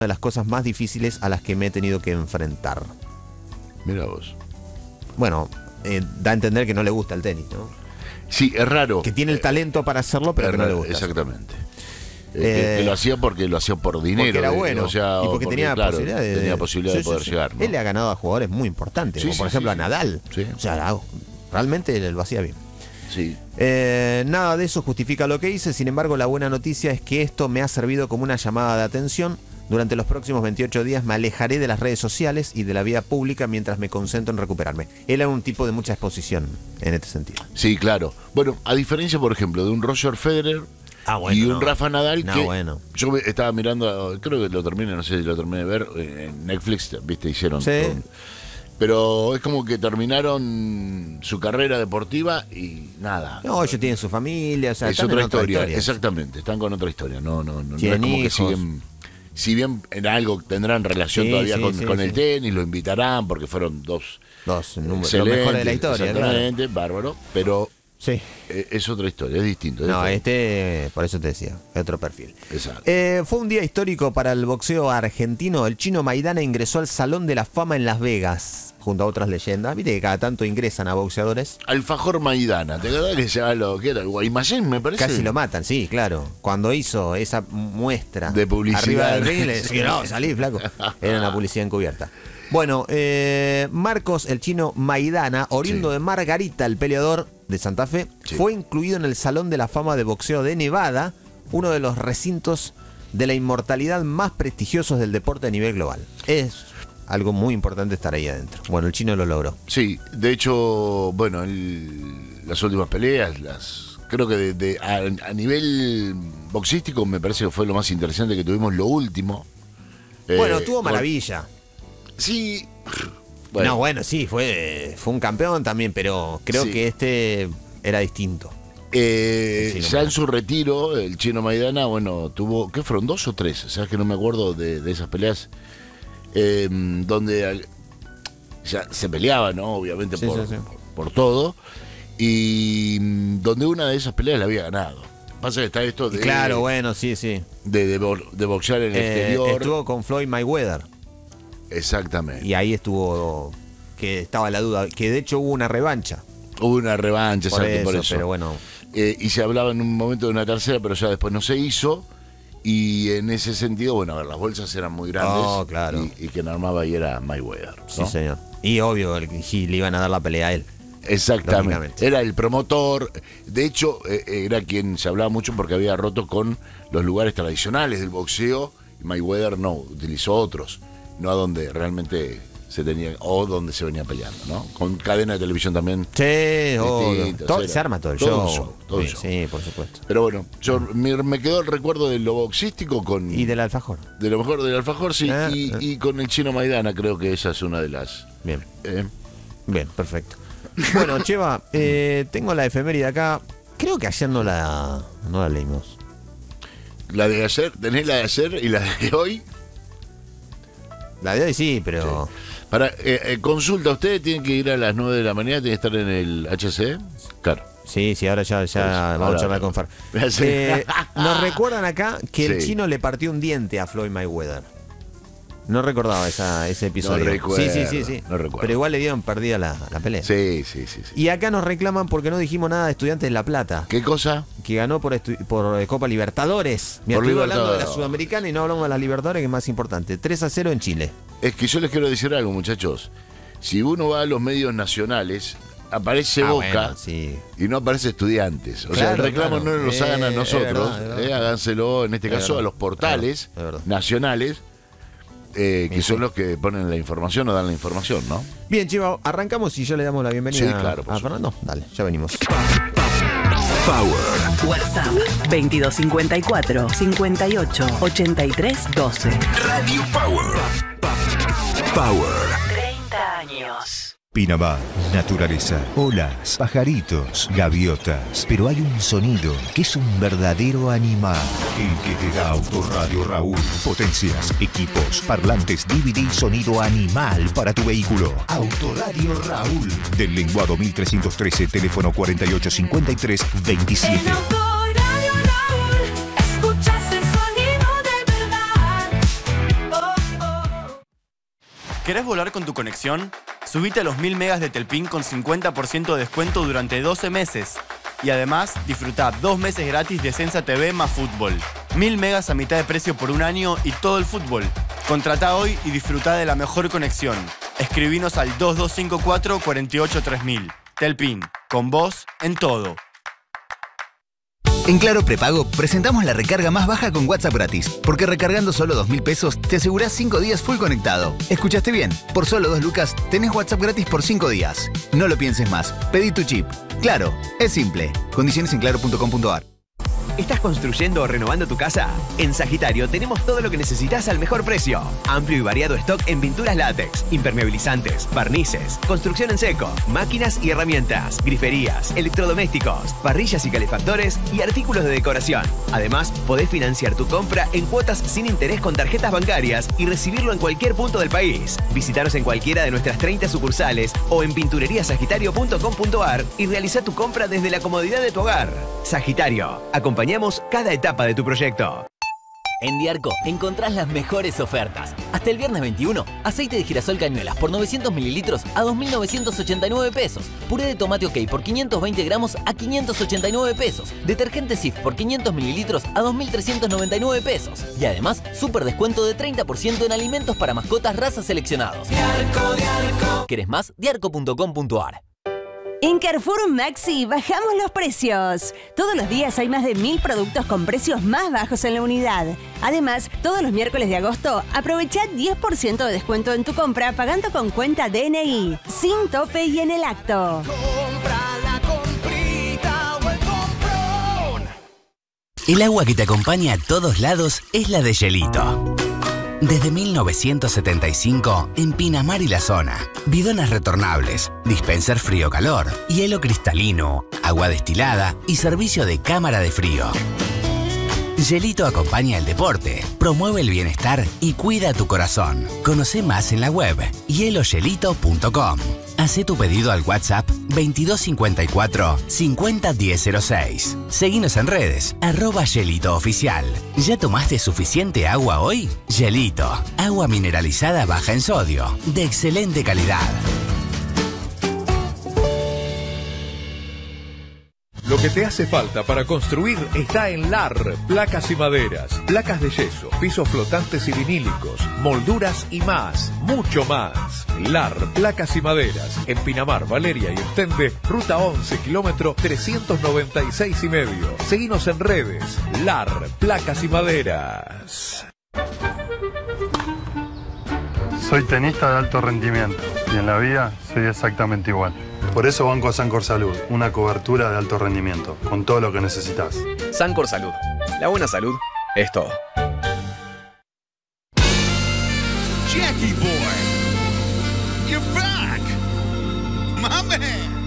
de las cosas más difíciles a las que me he tenido que enfrentar. Mira vos. Bueno, da a entender que no le gusta el tenis, ¿no? Sí, es raro. Que tiene el talento para hacerlo, pero que no le gusta. Exactamente. Que lo hacía porque lo hacía por dinero. Porque era bueno. O sea, y porque tenía posibilidad de poder llegar, ¿no? Él le ha ganado a jugadores muy importantes, como por ejemplo a Nadal. Sí. O sea, realmente él lo hacía bien. Sí. Nada de eso justifica lo que hice. Sin embargo, la buena noticia es que esto me ha servido como una llamada de atención. Durante los próximos 28 días me alejaré de las redes sociales y de la vida pública mientras me concentro en recuperarme. Él era un tipo de mucha exposición en este sentido. Sí, claro. Bueno, a diferencia, por ejemplo, de un Roger Federer y un Rafa Nadal, yo estaba mirando, creo que lo terminé, no sé si lo terminé de ver, en Netflix, viste, hicieron todo. Pero es como que terminaron su carrera deportiva y nada. No, ellos tienen su familia, o sea, es otra historia, exactamente, están con otra historia. No es como que siguen. Si bien en algo tendrán relación todavía con el tenis, lo invitarán porque fueron dos números, los mejores de la historia. Exactamente, bárbaro, pero es otra historia, es distinto. No, por eso te decía, es otro perfil. Exacto. Fue un día histórico para el boxeo argentino. El chino Maidana ingresó al Salón de la Fama en Las Vegas, junto a otras leyendas. Viste que cada tanto ingresan a boxeadores. Alfajor Maidana, ¿te acuerdas que se llama lo que era? El Guaymallén, me parece. Casi lo matan, sí, claro. Cuando hizo esa muestra de publicidad arriba del ring, le decía, no, salí, flaco. Era una publicidad encubierta. Bueno, Marcos, el chino Maidana, oriundo de Margarita, el peleador de Santa Fe, fue incluido en el Salón de la Fama de Boxeo de Nevada, uno de los recintos de la inmortalidad más prestigiosos del deporte a nivel global. Es algo muy importante estar ahí adentro. Bueno, el chino lo logró. Sí, de hecho, bueno, las últimas peleas, creo que a nivel boxístico me parece que fue lo más interesante que tuvimos, lo último. Bueno, tuvo maravilla. Sí. Sí, fue un campeón también, pero creo que este era distinto. Ya en su retiro, el chino Maidana, bueno, tuvo, ¿qué fueron? 2 o 3, o sea que no me acuerdo de esas peleas, donde ya se peleaba, ¿no? Obviamente por todo, y donde una de esas peleas la había ganado. Pasa que está esto de... Claro, bueno, sí. De boxear en el exterior. Estuvo con Floyd Mayweather. Exactamente. Y ahí estuvo, que estaba la duda, que de hecho hubo una revancha. Hubo una revancha, por eso. Pero bueno. Y se hablaba en un momento de una tercera, pero ya después no se hizo. Y en ese sentido, bueno, a ver, las bolsas eran muy grandes. Claro. Y quien armaba ahí era Mayweather, ¿no? Sí, señor. Y obvio, le iban a dar la pelea a él. Exactamente. Era el promotor. De hecho, era quien se hablaba mucho porque había roto con los lugares tradicionales del boxeo. Y Mayweather no, utilizó otros. No a donde realmente se tenía, o donde se venía peleando, ¿no? Con cadena de televisión también. Sí, se arma todo el show. Sí, por supuesto. Pero bueno, me quedó el recuerdo de lo boxístico con... Y del alfajor. De lo mejor del alfajor, sí. Y con el chino Maidana, creo que esa es una de las... Bien. Bien, perfecto. Bueno, Cheva, tengo la efeméride acá. Creo que ayer no la leímos. La de ayer, tenés la de ayer y la de hoy. La de hoy sí, pero... Sí. Para consulta, ¿ustedes tienen que ir a las 9 de la mañana? ¿Tienen que estar en el HC? Claro. Sí, ahora ya vamos a charlar con Far. Nos recuerdan acá que el chino le partió un diente a Floyd Mayweather. No recordaba ese episodio. No recuerdo, sí. No recuerdo. Pero igual le dieron perdida la pelea. Sí. Y acá nos reclaman porque no dijimos nada de Estudiantes de La Plata. ¿Qué cosa? Que ganó por Copa Libertadores. Mira, estuve hablando de la Sudamericana y no hablamos de la Libertadores, que es más importante. 3-0 en Chile. Es que yo les quiero decir algo, muchachos. Si uno va a los medios nacionales, aparece Boca y no aparece Estudiantes. O sea, el reclamo no nos hagan a nosotros. Verdad. Háganselo, en este caso, a los portales nacionales. Que son los que ponen la información o dan la información, ¿no? Bien, Chiva, arrancamos y ya le damos la bienvenida a Fernando. Dale, ya venimos. Power. WhatsApp 2254 58 83 12. Radio Power. Power. 30 años. Pinamar, naturaleza, olas, pajaritos, gaviotas. Pero hay un sonido que es un verdadero animal. El que te da Autoradio Raúl. Potencias, equipos, parlantes, DVD y sonido animal para tu vehículo. Autoradio Raúl. Del lenguado 1313, teléfono 4853-27. ¿Querés volar con tu conexión? Subite a los 1000 megas de Telpin con 50% de descuento durante 12 meses. Y además, disfrutá 2 meses gratis de Sensa TV más fútbol. 1000 megas a mitad de precio por un año y todo el fútbol. Contratá hoy y disfrutá de la mejor conexión. Escribinos al 2254 48 3000. Telpin, con vos en todo. En Claro Prepago presentamos la recarga más baja con WhatsApp gratis, porque recargando solo 2.000 pesos te asegurás 5 días full conectado. ¿Escuchaste bien? Por solo 2 lucas tenés WhatsApp gratis por 5 días. No lo pienses más, pedí tu chip. Claro, es simple. Condiciones en claro.com.ar. ¿Estás construyendo o renovando tu casa? En Sagitario tenemos todo lo que necesitas al mejor precio. Amplio y variado stock en pinturas látex, impermeabilizantes, barnices, construcción en seco, máquinas y herramientas, griferías, electrodomésticos, parrillas y calefactores y artículos de decoración. Además, podés financiar tu compra en cuotas sin interés con tarjetas bancarias y recibirlo en cualquier punto del país. Visítanos en cualquiera de nuestras 30 sucursales o en pintureriasagitario.com.ar y realiza tu compra desde la comodidad de tu hogar. Sagitario, acompañamos cada etapa de tu proyecto. En Diarco encontrás las mejores ofertas. Hasta el viernes 21, aceite de girasol Cañuelas por 900 mililitros a 2.989 pesos. Puré de tomate OK por 520 gramos a 589 pesos. Detergente Cif por 500 mililitros a 2.399 pesos. Y además, súper descuento de 30% en alimentos para mascotas razas seleccionados. Diarco, Diarco. ¿Querés más? Diarco.com.ar. En Carrefour Maxi bajamos los precios. Todos los días hay más de 1000 productos con precios más bajos en la unidad. Además, todos los miércoles de agosto, aprovecha 10% de descuento en tu compra pagando con cuenta DNI, sin tope y en el acto. Compra la comprita o el comprón. El agua que te acompaña a todos lados es la de Gelito. Desde 1975, en Pinamar y la zona. Bidones retornables, dispenser frío-calor, hielo cristalino, agua destilada y servicio de cámara de frío. Gelito acompaña el deporte, promueve el bienestar y cuida tu corazón. Conoce más en la web hielogelito.com. Hacé tu pedido al WhatsApp 2254 501006. Seguinos en redes, @GelitoOficial. ¿Ya tomaste suficiente agua hoy? Gelito, agua mineralizada baja en sodio, de excelente calidad. Lo que te hace falta para construir está en LAR, placas y maderas, placas de yeso, pisos flotantes y vinílicos, molduras y más, mucho más. LAR, placas y maderas, en Pinamar, Valeria y Ostende, ruta 11, kilómetro 396,5. Seguinos en redes, LAR, placas y maderas. Soy tenista de alto rendimiento y en la vida soy exactamente igual. Por eso banco a Sancor Salud, una cobertura de alto rendimiento, con todo lo que necesitas. Sancor Salud. La buena salud es todo. Jackie Boy, you're back, my man.